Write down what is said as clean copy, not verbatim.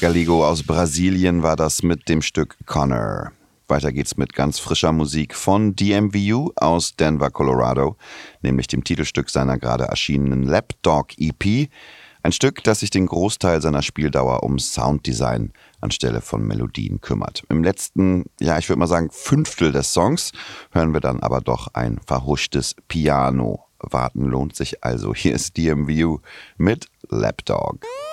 Galigo aus Brasilien war das mit dem Stück Connor. Weiter geht's mit ganz frischer Musik von DMVU aus Denver, Colorado, nämlich dem Titelstück seiner gerade erschienenen Lapdog EP. Ein Stück, das sich den Großteil seiner Spieldauer um Sounddesign anstelle von Melodien kümmert. Im letzten, ich würde mal sagen, Fünftel des Songs hören wir dann aber doch ein verhuschtes Piano. Warten lohnt sich also. Hier ist DMVU mit Lapdog.